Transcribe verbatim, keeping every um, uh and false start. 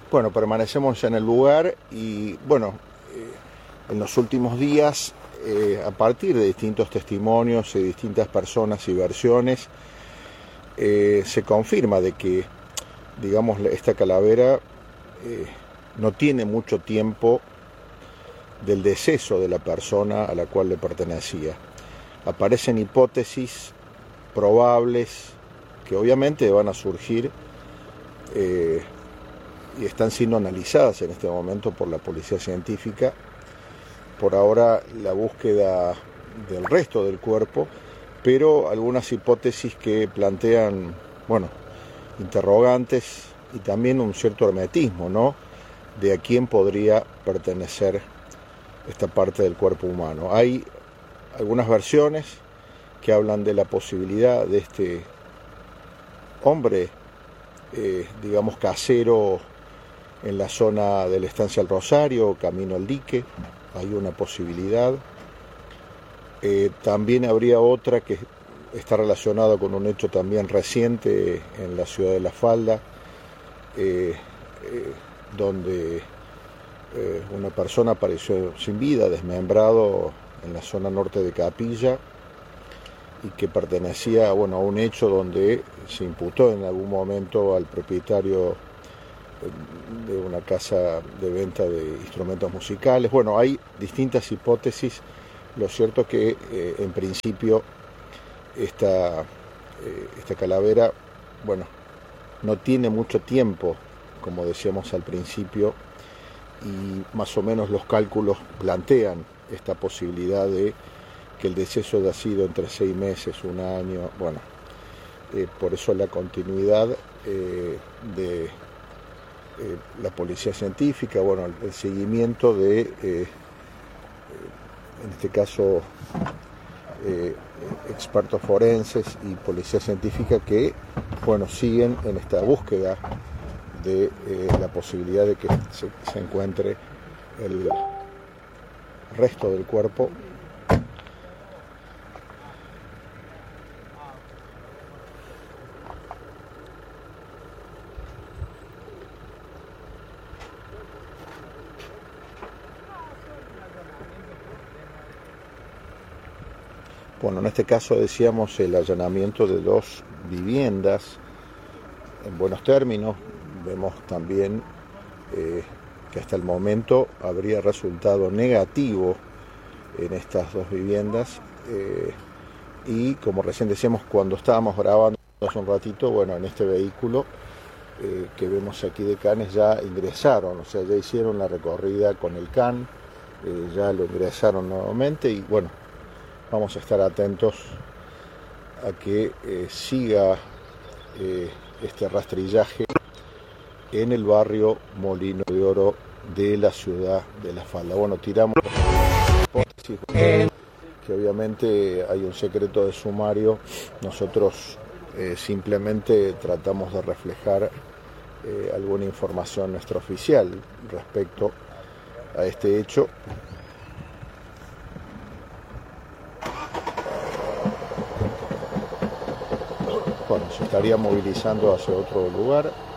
Bueno, permanecemos en el lugar y, bueno, eh, en los últimos días, eh, a partir de distintos testimonios y distintas personas y versiones, eh, se confirma de que, digamos, esta calavera eh, no tiene mucho tiempo del deceso de la persona a la cual le pertenecía. Aparecen hipótesis probables que obviamente van a surgir eh, y están siendo analizadas en este momento por la policía científica. Por ahora la búsqueda del resto del cuerpo, pero algunas hipótesis que plantean, bueno, interrogantes y también un cierto hermetismo, ¿no?, de a quién podría pertenecer esta parte del cuerpo humano. Hay algunas versiones que hablan de la posibilidad de este hombre, eh, digamos, casero en la zona de la Estancia El Rosario, camino al dique. Hay una posibilidad. Eh, también habría otra que está relacionada con un hecho también reciente en la ciudad de La Falda, eh, eh, donde eh, una persona apareció sin vida, desmembrado en la zona norte de Capilla, y que pertenecía, bueno, a un hecho donde se imputó en algún momento al propietario de una casa de venta de instrumentos musicales. Bueno, hay distintas hipótesis. Lo cierto es que eh, en principio esta, eh, esta calavera, bueno, no tiene mucho tiempo, como decíamos al principio, y más o menos los cálculos plantean esta posibilidad de que el deceso haya sido entre seis meses, un año. Bueno, eh, por eso la continuidad eh, de Eh, la policía científica, bueno, el, el seguimiento de, eh, en este caso, eh, expertos forenses y policía científica que, bueno, siguen en esta búsqueda de eh, la posibilidad de que se, se encuentre el resto del cuerpo. Bueno, en este caso decíamos el allanamiento de dos viviendas en buenos términos. Vemos también eh, que hasta el momento habría resultado negativo en estas dos viviendas eh, y, como recién decíamos cuando estábamos grabando hace un ratito, bueno, en este vehículo eh, que vemos aquí de canes ya ingresaron, o sea, ya hicieron la recorrida con el can, eh, ya lo ingresaron nuevamente y, bueno, vamos a estar atentos a que eh, siga eh, este rastrillaje en el barrio Molino de Oro de la ciudad de La Falda. Bueno, tiramos hipótesis, que obviamente hay un secreto de sumario. Nosotros eh, simplemente tratamos de reflejar eh, alguna información extraoficial respecto a este hecho. Bueno, se estaría movilizando hacia otro lugar.